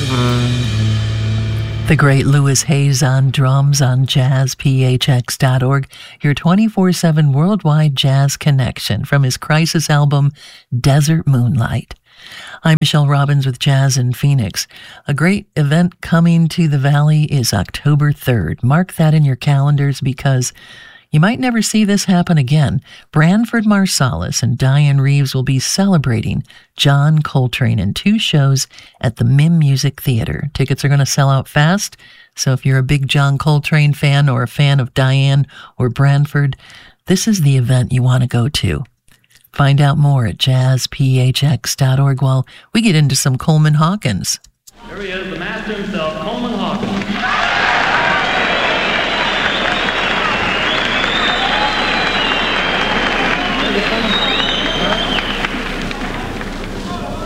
The great Louis Hayes on drums on jazzphx.org, your 24/7 worldwide jazz connection from his Crisis album, Desert Moonlight. I'm Michelle Robbins with Jazz in Phoenix. A great event coming to the Valley is October 3rd. Mark that in your calendars because you might never see this happen again. Branford Marsalis and Diane Reeves will be celebrating John Coltrane in 2 shows at the MIM Music Theater. Tickets are going to sell out fast, so if you're a big John Coltrane fan or a fan of Diane or Branford, this is the event you want to go to. Find out more at jazzphx.org while we get into some Coleman Hawkins. There he is, the master himself, Coleman Hawkins.